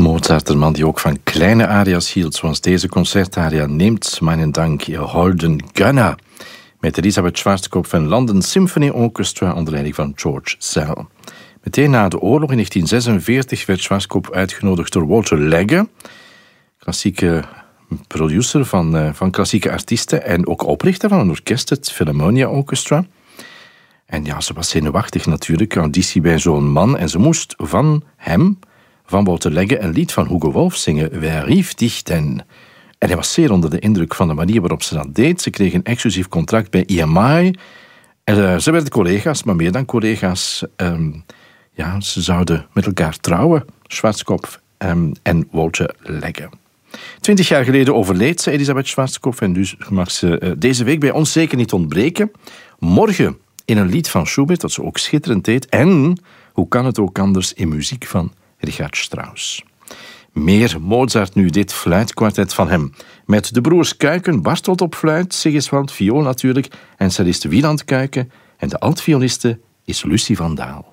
Mozart, de man die ook van kleine aria's hield, zoals deze concertaria Neemt meinen Dank, ihr holden Gönner, met Elisabeth Schwarzkopf en London Symphony Orchestra onder leiding van George Szell. Meteen na de oorlog in 1946 werd Schwarzkopf uitgenodigd door Walter Legge, klassieke producer van klassieke artiesten en ook oprichter van een orkest, het Philharmonia Orchestra. En ja, ze was zenuwachtig natuurlijk, auditie bij zo'n man, en ze moest van hem, van Walter Legge, een lied van Hugo Wolf zingen, Wer rief dich denn? En hij was zeer onder de indruk van de manier waarop ze dat deed. Ze kreeg een exclusief contract bij EMI. Ze werden collega's, maar meer dan collega's. Ze zouden met elkaar trouwen, Schwarzkopf en Walter Legge. 20 jaar geleden overleed ze, Elisabeth Schwarzkopf, en dus mag ze deze week bij ons zeker niet ontbreken. Morgen in een lied van Schubert, dat ze ook schitterend deed, en, hoe kan het ook anders, in muziek van Richard Strauss. Meer Mozart nu, dit fluitkwartet van hem. Met de broers Kuiken, Bartolt op fluit, Sigismund, viool natuurlijk, en celliste Wieland Kuiken. En de altvioliste is Lucie van Daal.